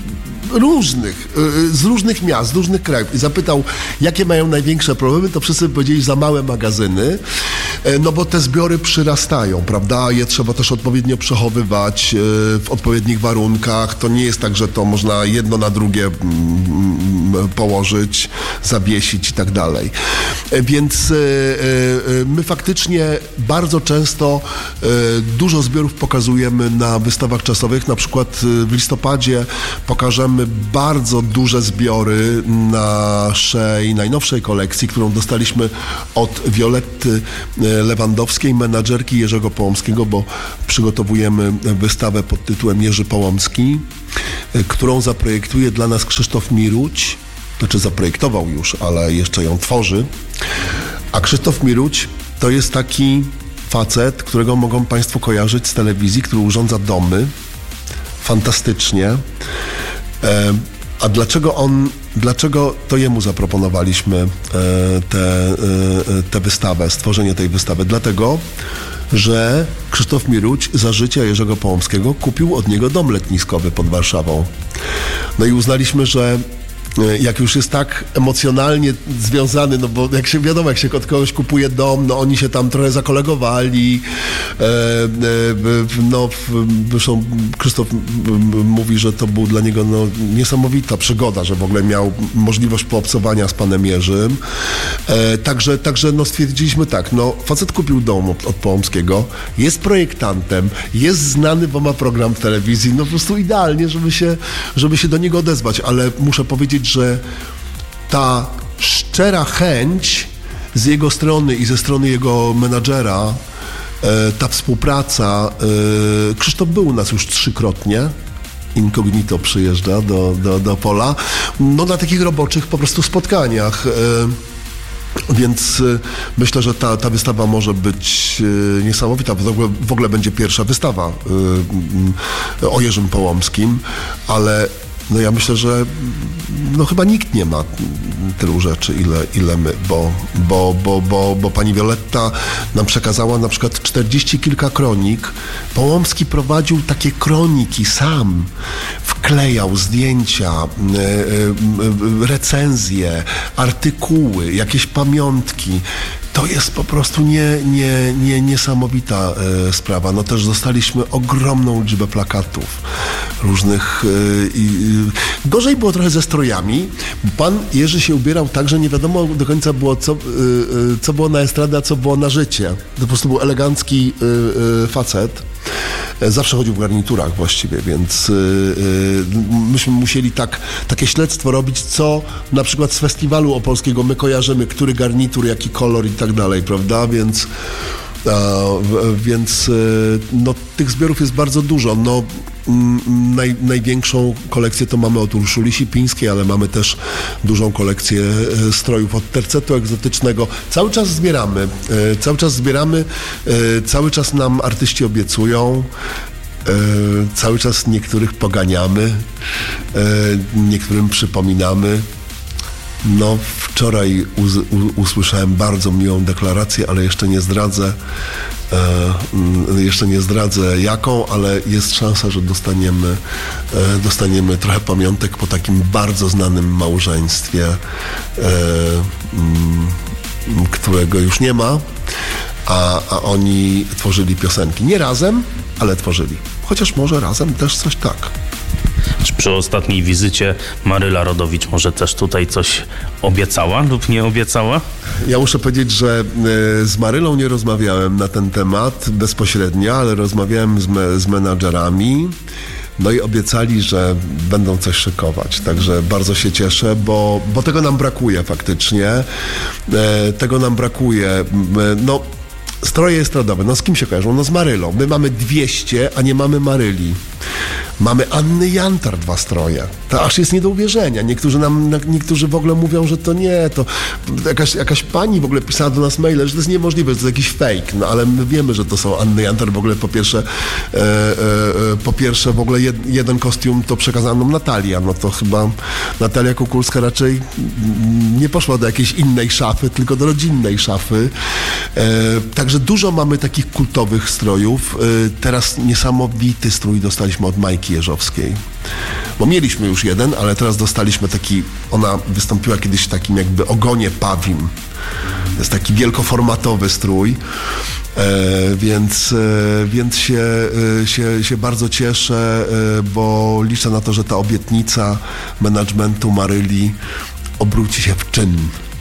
miast, z różnych krajów i zapytał, jakie mają największe problemy, to wszyscy powiedzieli za małe magazyny, no bo te zbiory przyrastają, prawda? Je trzeba też odpowiednio przechowywać w odpowiednich warunkach. To nie jest tak, że to można jedno na drugie położyć, zawiesić i tak dalej. Więc my faktycznie bardzo często dużo zbiorów pokazujemy na wystawach czasowych. Na przykład w listopadzie pokażemy bardzo duże zbiory naszej najnowszej kolekcji, którą dostaliśmy od Violetty Lewandowskiej, menadżerki Jerzego Połomskiego, bo przygotowujemy wystawę pod tytułem Jerzy Połomski, którą zaprojektuje dla nas Krzysztof Miruć. Znaczy zaprojektował już, ale jeszcze ją tworzy. A Krzysztof Miruć to jest taki facet, którego mogą państwo kojarzyć z telewizji, który urządza domy fantastycznie. A dlaczego to jemu zaproponowaliśmy tę wystawę, stworzenie tej wystawy? Dlatego, że Krzysztof Miruć za życia Jerzego Połomskiego kupił od niego dom letniskowy pod Warszawą. No i uznaliśmy, że jak już jest tak emocjonalnie związany, no bo jak się wiadomo, jak się od kogoś kupuje dom, no oni się tam trochę zakolegowali, no zresztą Krzysztof mówi, że to był dla niego no, niesamowita przygoda, że w ogóle miał możliwość poobcowania z panem Jerzym. Także no stwierdziliśmy tak, no facet kupił dom od Połomskiego, jest projektantem, jest znany, bo ma program w telewizji, no po prostu idealnie, żeby się do niego odezwać, ale muszę powiedzieć, że ta szczera chęć z jego strony i ze strony jego menadżera, ta współpraca, Krzysztof był u nas już 3-krotnie, incognito przyjeżdża do Opola, no na takich roboczych po prostu spotkaniach. Więc myślę, że ta wystawa może być niesamowita. W ogóle będzie pierwsza wystawa o Jerzym Połomskim, ale no ja myślę, że no chyba nikt nie ma tylu rzeczy, ile my, bo pani Violetta nam przekazała na przykład 40 kilka kronik. Połomski prowadził takie kroniki sam, wklejał zdjęcia, recenzje, artykuły, jakieś pamiątki. To jest po prostu niesamowita sprawa. No też dostaliśmy ogromną liczbę plakatów różnych. Gorzej było trochę ze strojami. Pan Jerzy się ubierał tak, że nie wiadomo do końca było, co było na estradę, a co było na życie. To po prostu był elegancki facet. Zawsze chodził w garniturach właściwie, więc myśmy musieli takie śledztwo robić, co na przykład z festiwalu opolskiego my kojarzymy, który garnitur, jaki kolor i tak dalej, prawda? Więc no, tych zbiorów jest bardzo dużo. No, największą kolekcję to mamy od Urszuli Sipińskiej, ale mamy też dużą kolekcję strojów od tercetu egzotycznego. Cały czas zbieramy, cały czas nam artyści obiecują, cały czas niektórych poganiamy, niektórym przypominamy. No, wczoraj usłyszałem bardzo miłą deklarację, ale jeszcze nie zdradzę jaką, ale jest szansa, że dostaniemy trochę pamiątek po takim bardzo znanym małżeństwie, którego już nie ma, a oni tworzyli piosenki. Nie razem, ale tworzyli. Chociaż może razem też coś tak. Czy przy ostatniej wizycie Maryla Rodowicz może też tutaj coś obiecała lub nie obiecała? Ja muszę powiedzieć, że z Marylą nie rozmawiałem na ten temat bezpośrednio, ale rozmawiałem z menadżerami. No i obiecali, że będą coś szykować, także bardzo się cieszę, bo tego nam brakuje faktycznie. Tego nam brakuje. No, stroje estradowe, no z kim się kojarzą? No z Marylą. My mamy 200, a nie mamy Maryli. Mamy Anny Jantar 2 stroje. To aż jest nie do uwierzenia. Niektórzy w ogóle mówią, że to nie, to jakaś pani w ogóle pisała do nas maile, że to jest niemożliwe, że to jest jakiś fake. No ale my wiemy, że to są Anny Jantar. W ogóle po pierwsze w ogóle jeden kostium to przekazano nam Natalia. No to chyba Natalia Kukulska raczej nie poszła do jakiejś innej szafy, tylko do rodzinnej szafy. Także dużo mamy takich kultowych strojów. Teraz niesamowity strój dostaliśmy od Majki Jeżowskiej. Bo mieliśmy już jeden, ale teraz dostaliśmy taki, ona wystąpiła kiedyś w takim jakby ogonie pawim. To jest taki wielkoformatowy strój, więc się bardzo cieszę, bo liczę na to, że ta obietnica managementu Maryli obróci się w czyn.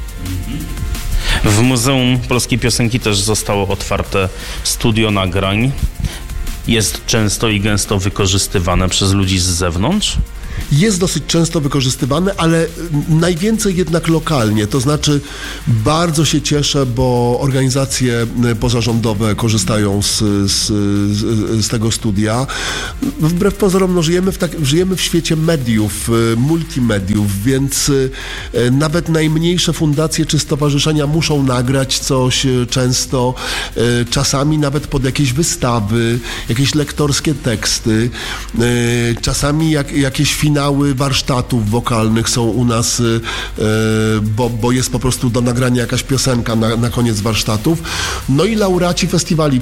W Muzeum Polskiej Piosenki też zostało otwarte studio nagrań. Jest często i gęsto wykorzystywane przez ludzi z zewnątrz? Jest dosyć często wykorzystywane, ale najwięcej jednak lokalnie. To znaczy bardzo się cieszę, bo organizacje pozarządowe korzystają z tego studia. Wbrew pozorom, no, żyjemy w świecie mediów, multimediów, więc nawet najmniejsze fundacje czy stowarzyszenia muszą nagrać coś często, czasami nawet pod jakieś wystawy, jakieś lektorskie teksty, czasami jakieś finały warsztatów wokalnych są u nas, bo jest po prostu do nagrania jakaś piosenka na koniec warsztatów. No i laureaci festiwali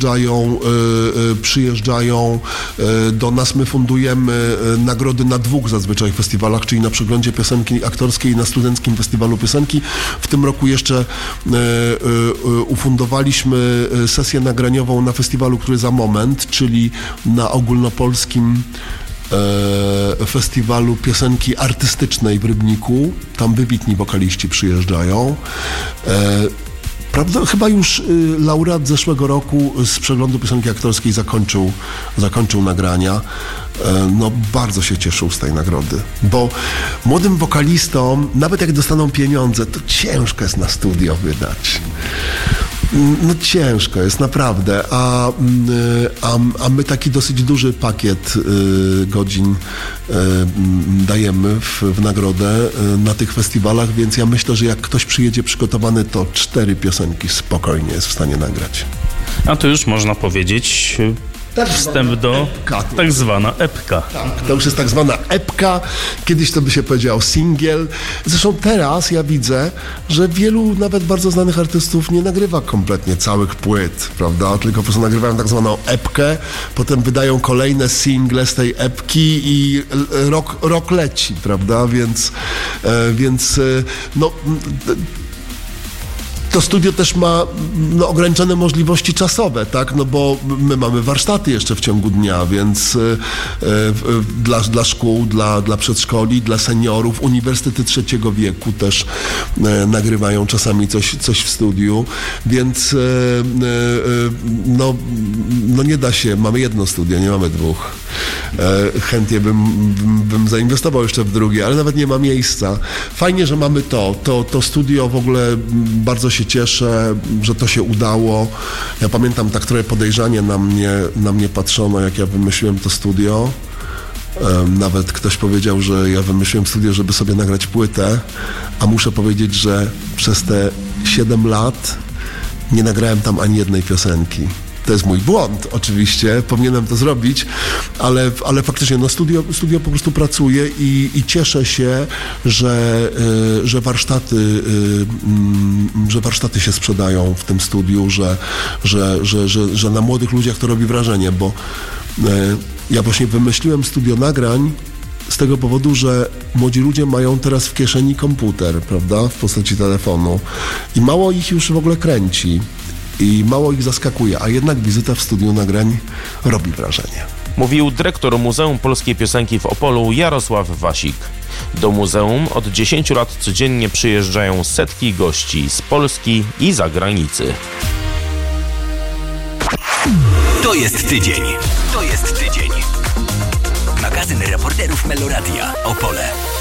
przyjeżdżają do nas. My fundujemy nagrody na 2 zazwyczaj festiwalach, czyli na Przeglądzie Piosenki Aktorskiej i na Studenckim Festiwalu Piosenki. W tym roku jeszcze ufundowaliśmy sesję nagraniową na festiwalu, który za moment, czyli na ogólnopolskim Festiwalu Piosenki Artystycznej w Rybniku. Tam wybitni wokaliści przyjeżdżają. Prawda, chyba już laureat zeszłego roku z Przeglądu Piosenki Aktorskiej zakończył nagrania. No bardzo się cieszył z tej nagrody, bo młodym wokalistom, nawet jak dostaną pieniądze, to ciężko jest na studio wydać. No ciężko jest, naprawdę, a my taki dosyć duży pakiet godzin dajemy w nagrodę na tych festiwalach, więc ja myślę, że jak ktoś przyjedzie przygotowany, to 4 piosenki spokojnie jest w stanie nagrać. A to już można powiedzieć wstęp do tak zwana epka. Tak, to już jest tak zwana epka. Kiedyś to by się powiedział singiel. Zresztą teraz ja widzę, że wielu nawet bardzo znanych artystów nie nagrywa kompletnie całych płyt, prawda? Tylko po prostu nagrywają tak zwaną epkę, potem wydają kolejne single z tej epki i rok leci, prawda? Więc no... To studio też ma ograniczone możliwości czasowe, tak? No bo my mamy warsztaty jeszcze w ciągu dnia, więc dla szkół, dla przedszkoli, dla seniorów, uniwersytety trzeciego wieku też nagrywają czasami coś w studiu, więc no nie da się, mamy jedno studio, nie mamy 2. Chętnie bym zainwestował jeszcze w drugie, ale nawet nie ma miejsca. Fajnie, że mamy to studio, w ogóle bardzo się cieszę, że to się udało. Ja pamiętam, tak trochę podejrzanie na mnie patrzono, jak ja wymyśliłem to studio. Nawet ktoś powiedział, że ja wymyśliłem studio, żeby sobie nagrać płytę, a muszę powiedzieć, że przez te 7 lat nie nagrałem tam ani jednej piosenki. To jest mój błąd, oczywiście, powinienem to zrobić, ale faktycznie no studio po prostu pracuje i cieszę się, że warsztaty się sprzedają w tym studiu, że na młodych ludziach to robi wrażenie, bo ja właśnie wymyśliłem studio nagrań z tego powodu, że młodzi ludzie mają teraz w kieszeni komputer, prawda, w postaci telefonu i mało ich już w ogóle kręci. i mało ich zaskakuje, a jednak wizyta w studiu nagrań robi wrażenie. Mówił dyrektor Muzeum Polskiej Piosenki w Opolu Jarosław Wasik. Do muzeum od 10 lat codziennie przyjeżdżają setki gości z Polski i zagranicy. To jest tydzień. To jest tydzień. Magazyn reporterów Meloradia. Opole.